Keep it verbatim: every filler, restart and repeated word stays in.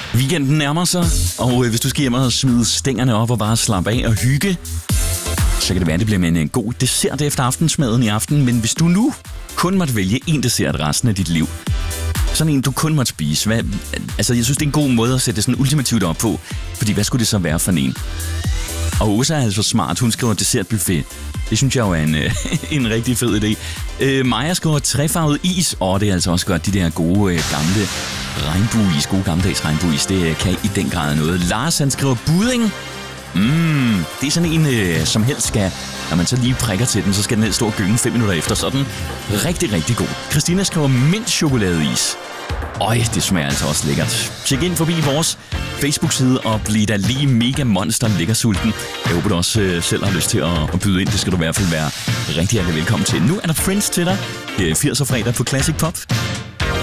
Weekenden nærmer sig, og hvis du skal hjem og smide stængerne op og bare slappe af og hygge, så kan det være, at det bliver med en god dessert efter aftensmaden i aften. Men hvis du nu kun måtte vælge en dessert resten af dit liv, sådan en, du kun måtte spise, hvad, altså jeg synes, det er en god måde at sætte det sådan ultimativt op på, fordi hvad skulle det så være for en? Og Åsa er altså smart, hun skriver dessertbuffet. Det synes jeg jo er en, øh, en rigtig fed idé. Øh, Maja skriver trefarvet is, og det er altså også godt, de der gode øh, gamle regnbueis, gode gammeldags regnbueis, det kan i den grad noget. Lars, han skriver budding. Mm, det er sådan en, øh, som helst skal, når man så lige prikker til den, så skal den helst stå og gynge fem minutter efter, så er den rigtig, rigtig god. Christina skriver mint chokoladeis. Øj, det smager altså også lækkert. Tjek ind forbi vores Facebook-side og bliv da lige mega monster lækker sulten. Jeg håber, du også øh, selv har lyst til at, at byde ind. Det skal du i hvert fald være rigtig hjertelig velkommen til. Nu er der Friends til dig. Det er firserne fredag på Classic Pop.